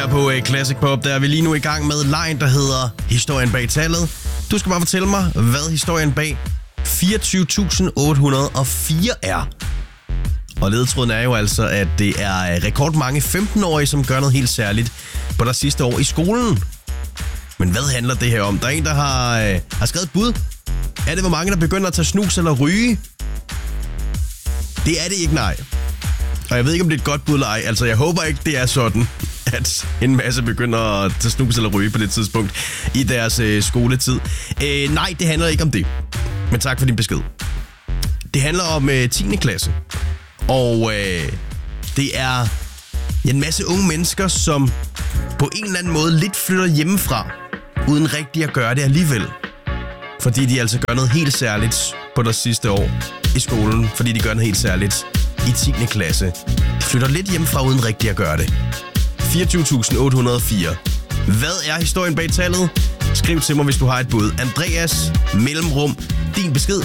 Her på Classic Pop, der er vi lige nu i gang med lejen, der hedder Historien bag tallet. Du skal bare fortælle mig, hvad historien bag 24.804 er. Og ledetråden er jo altså, at det er rekordmange 15-årige, som gør noget helt særligt på deres sidste år i skolen. Men hvad handler det her om? Der er en, der har skrevet et bud. Er det, hvor mange, der begynder at tage snus eller ryge? Det er det ikke, nej. Og jeg ved ikke, om det er et godt bud eller ej. Altså, jeg håber ikke, det er sådan, at en masse begynder at tage snus eller ryge på det tidspunkt i deres skoletid. Nej, det handler ikke om det. Men tak for din besked. Det handler om 10. klasse. Og det er en masse unge mennesker, som på en eller anden måde lidt flytter hjemmefra, uden rigtig at gøre det alligevel. Fordi de altså gør noget helt særligt på deres sidste år i skolen. Fordi de gør noget helt særligt i 10. klasse. De flytter lidt hjemmefra, uden rigtig at gøre det. 24.804. Hvad er historien bag tallet? Skriv til mig, hvis du har et bud. Andreas, mellemrum, din besked